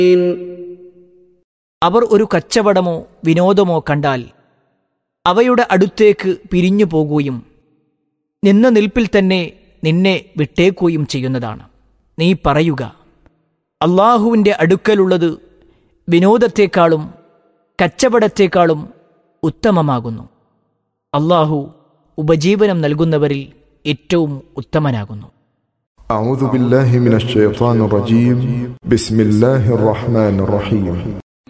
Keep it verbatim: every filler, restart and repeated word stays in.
അവർ ഒരു കച്ചവടമോ വിനോദമോ കണ്ടാൽ അവയുടെ അടുത്തേക്ക് പിരിഞ്ഞു പോകുകയും നിന്ന നിൽപ്പിൽ തന്നെ നിന്നെ വിട്ടേക്കുകയും ചെയ്യുന്നതാണ്. നീ പറയുക, അള്ളാഹുവിൻ്റെ അടുക്കലുള്ളത് വിനോദത്തെക്കാളും കച്ചവടത്തെക്കാളും ഉത്തമമാകുന്നു. അള്ളാഹു ഉപജീവനം നൽകുന്നവരിൽ ഏറ്റവും ഉത്തമനാകുന്നു. أعوذ بالله من الشيطان الرجيم بسم الله الرحمن الرحيم